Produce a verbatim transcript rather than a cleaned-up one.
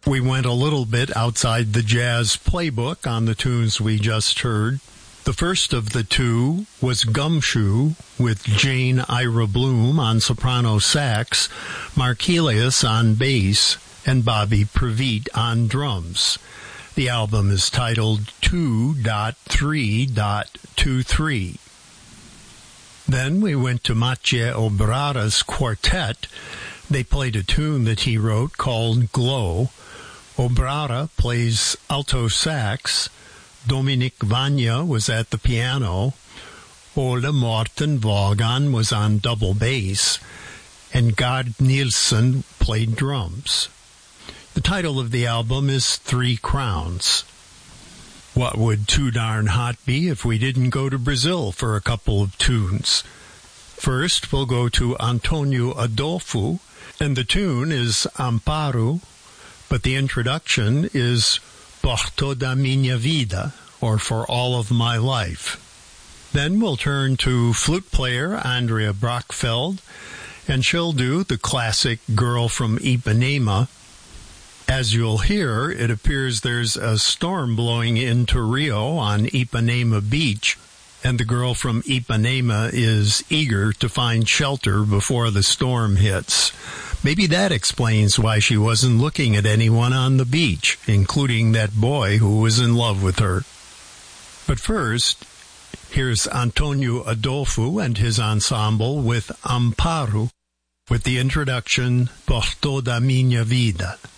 We went a little bit outside the jazz playbook on the tunes we just heard. The first of the two was Gumshoe, with Jane Ira Bloom on soprano sax, Mark Helias on bass, and Bobby Previtt on drums. The album is titled two point three point two three. Then we went to Mathieu Obrara's quartet. They played a tune that he wrote called Glow. Obrara plays alto sax. Dominic Vanya was at the piano. Ole Morten Vaughan was on double bass. And Gard Nielsen played drums. The title of the album is Three Crowns. What would Too Darn Hot be if we didn't go to Brazil for a couple of tunes? First, we'll go to Antonio Adolfo, and the tune is Amparo, but the introduction is Por Toda Minha Vida, or For All of My Life. Then we'll turn to flute player Andrea Brockfeld, and she'll do the classic Girl from Ipanema. As you'll hear, it appears there's a storm blowing into Rio on Ipanema Beach, and the girl from Ipanema is eager to find shelter before the storm hits. Maybe that explains why she wasn't looking at anyone on the beach, including that boy who was in love with her. But first, here's Antonio Adolfo and his ensemble with Amparo, with the introduction Por Toda Minha Vida.